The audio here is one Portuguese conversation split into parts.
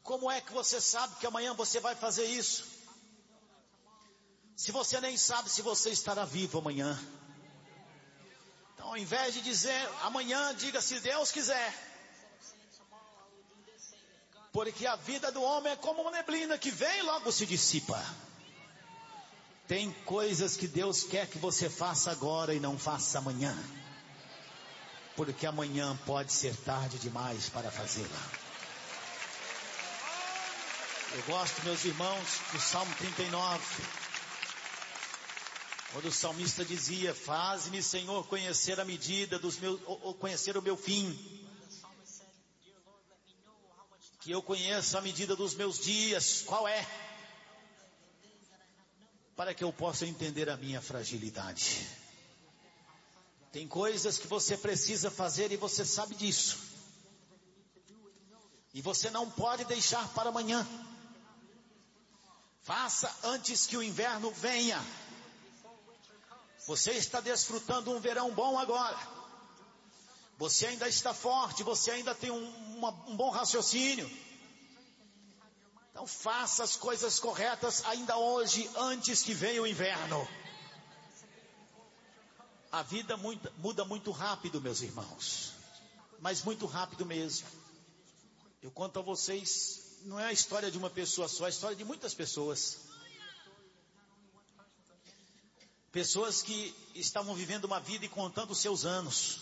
Como é que você sabe que amanhã você vai fazer isso? Se você nem sabe se você estará vivo amanhã. Então, ao invés de dizer amanhã, diga se Deus quiser. Porque a vida do homem é como uma neblina que vem e logo se dissipa. Tem coisas que Deus quer que você faça agora e não faça amanhã. Porque amanhã pode ser tarde demais para fazê-la. Eu gosto, meus irmãos, do Salmo 39. Quando o salmista dizia: faz-me, Senhor, conhecer a medida dos meus, ou conhecer o meu fim. Que eu conheça a medida dos meus dias. Qual é? Para que eu possa entender a minha fragilidade. Tem coisas que você precisa fazer e você sabe disso. E você não pode deixar para amanhã. Faça antes que o inverno venha. Você está desfrutando um verão bom agora. Você ainda está forte, você ainda tem um bom raciocínio. Então faça as coisas corretas ainda hoje, antes que venha o inverno. A vida muda muito rápido, meus irmãos. Mas muito rápido mesmo. Eu conto a vocês, não é a história de uma pessoa só, é a história de muitas pessoas. Pessoas que estavam vivendo uma vida e contando os seus anos.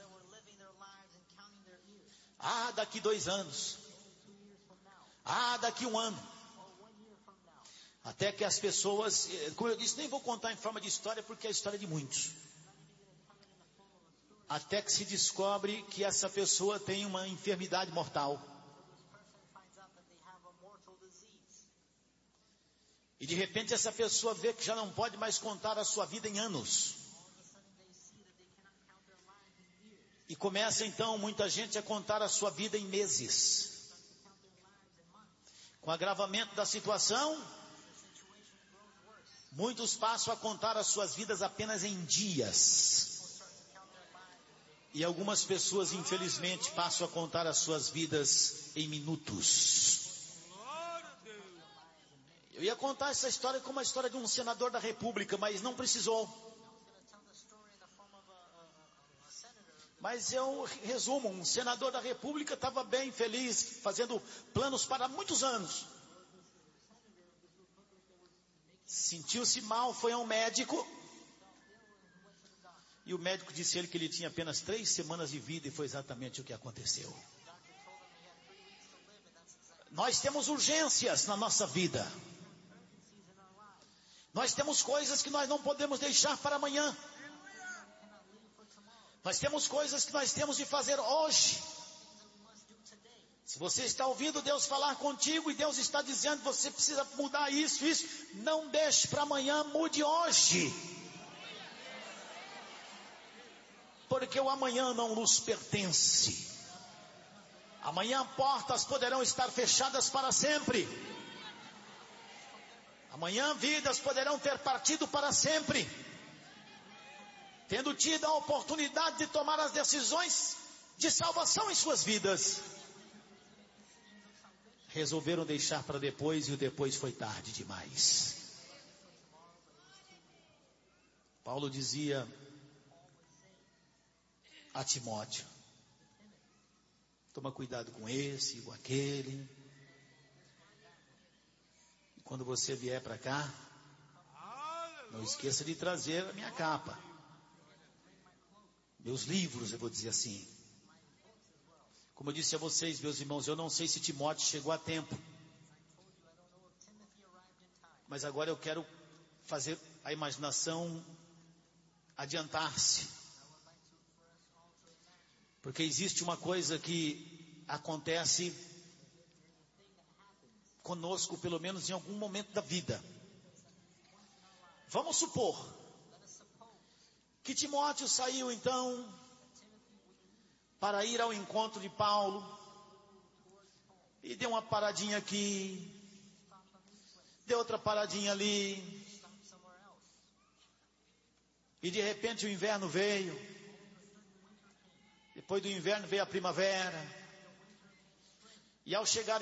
Ah, daqui 2 anos. Ah, daqui 1 ano. Até que as pessoas, como eu disse, nem vou contar em forma de história, porque é a história de muitos. Até que se descobre que essa pessoa tem uma enfermidade mortal. E de repente essa pessoa vê que já não pode mais contar a sua vida em anos. E começa então muita gente a contar a sua vida em meses. Com o agravamento da situação, muitos passam a contar as suas vidas apenas em dias. E algumas pessoas, infelizmente, passam a contar as suas vidas em minutos. Eu ia contar essa história como a história de um senador da República, mas não precisou. Mas eu resumo, um senador da República estava bem feliz, fazendo planos para muitos anos. Sentiu-se mal, foi ao médico. E o médico disse a ele que ele tinha apenas 3 semanas de vida, e foi exatamente o que aconteceu. Nós temos urgências na nossa vida. Nós temos coisas que nós não podemos deixar para amanhã. Nós temos coisas que nós temos de fazer hoje. Se você está ouvindo Deus falar contigo e Deus está dizendo: você precisa mudar isso, não deixe para amanhã, mude hoje. Porque o amanhã não nos pertence. Amanhã portas poderão estar fechadas para sempre. Amanhã vidas poderão ter partido para sempre. Tendo tido a oportunidade de tomar as decisões de salvação em suas vidas, resolveram deixar para depois, e o depois foi tarde demais. Paulo dizia a Timóteo: toma cuidado com esse, com aquele. E quando você vier para cá, não esqueça de trazer a minha capa, meus livros, eu vou dizer assim. Como eu disse a vocês, meus irmãos, eu não sei se Timóteo chegou a tempo. Mas agora eu quero fazer a imaginação adiantar-se. Porque existe uma coisa que acontece conosco, pelo menos em algum momento da vida. Vamos supor que Timóteo saiu então para ir ao encontro de Paulo, e deu uma paradinha aqui, deu outra paradinha ali, e de repente o inverno veio. Depois do inverno veio a primavera, e ao chegar